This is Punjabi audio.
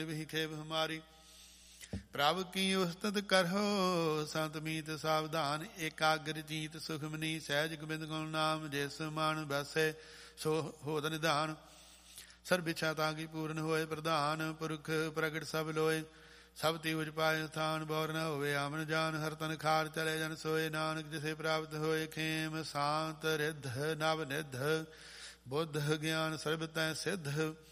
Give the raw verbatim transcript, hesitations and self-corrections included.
ਵੀ ਖੇਬ ਹਮਾਰੀ। ਪ੍ਰਭ ਕੀ ਉਸਤਤ ਕਰੋ ਸੰਤ ਮੀਤ ਸਾਵਧਾਨ। ਏਕਾਗਰ ਚੀਤ ਸੁਖਮਨੀ ਸਹਿਜ ਗੋਬਿੰਦ ਗੁਣ ਨਾਮ। ਜਿਸ ਮਨ ਬਸੈ ਸੋ ਹੋਤ ਨਿਧਾਨ। ਸਰਬ ਇੱਛਾ ਤਾਂ ਕੀ ਪੂਰਨ ਹੋਏ ਪ੍ਰਧਾਨ। ਪੁਰਖ ਪ੍ਰਗਟ ਸਭ ਲੋਏ ਸਭ ਤੀ ਉਜ ਪਾਏ ਸਥਾਨ। ਬੌਰ ਨ ਹੋਵੇ ਆਮਨ ਜਾਨ ਹਰ ਤਨ ਖਾਰ ਚਲੇ ਜਨ ਸੋਏ। ਨਾਨਕ ਜਿਸੇ ਪ੍ਰਾਪਤ ਹੋਏ ਖੇਮ ਸ਼ਾਂਤ ਰਿੱਧ ਨਵ ਨਿਧ। ਬੁੱਧ ਗਿਆਨ ਸਰਬ ਤੈ ਸਿੱਧ।